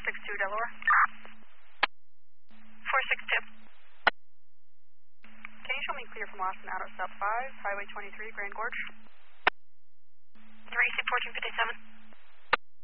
462 Delaware. 462. Can you show me clear from Austin out of stop 5, Highway 23, Grand Gorge? Receive 1457.